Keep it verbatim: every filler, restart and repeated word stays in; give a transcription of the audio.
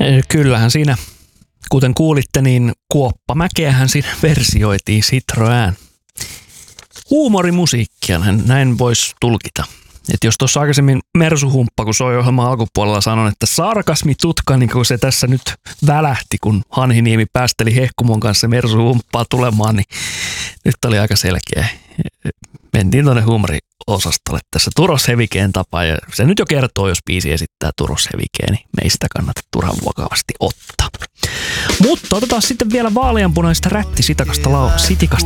Kyllähän siinä, kuten kuulitte, niin Kuoppamäkeähän siinä versioitiin Citroën. Huumorimusiikkia, näin voisi tulkita. Että jos tuossa aikaisemmin Mersu-humppa, kun soi ohjelman alkupuolella, sanon, että sarkasmi tutka, niin kuin se tässä nyt välähti, kun Hanhiniemi päästeli Hehkumon kanssa Mersu-humppaa tulemaan, niin nyt oli aika selkeä. Mentiin tuonne huumoriosastolle tässä Turos Hevikeen tapaan, ja se nyt jo kertoo, jos biisi esittää Turos Hevikeen, niin meistä kannattaa turhan vakavasti ottaa. Mutta otetaan sitten vielä vaaleanpunaista rätti sitikasta, lau- sitikasta